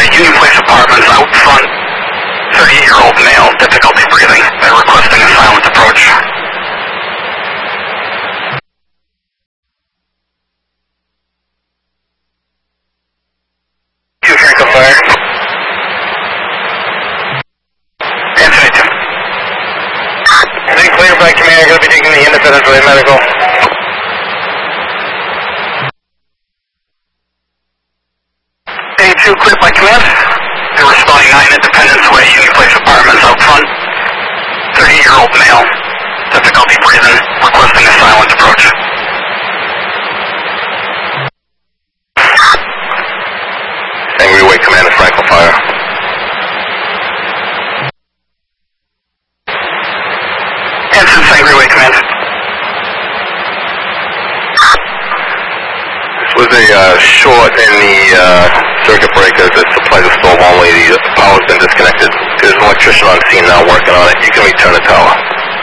Union Place Apartments out front. 38-year-old male, difficulty breathing. They're requesting a silent approach. Two Franco Fire. Anthony 2. Then clear by command, going to be taking the Independence Way Medical. 82 cleared by command. They're responding 9 Independence Way, Union Place Apartments out front. 38-year-old male, difficulty breathing, requesting a silent approach. Angry Way Command of Franco Fire. Ensign, Angry Way Command. This was a short in the circuit breaker that supplies the stove only. The power's been disconnected. There's an electrician on scene now working on it. You can return the tower.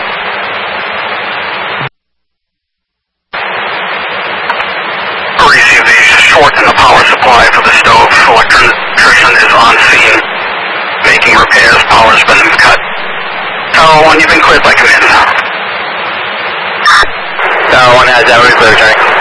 Received a short in the power supply for the stove. Electrician is on scene, making repairs. Power's been cut. Tower 1, you've been cleared by command. Tower 1 has every clear, Jack.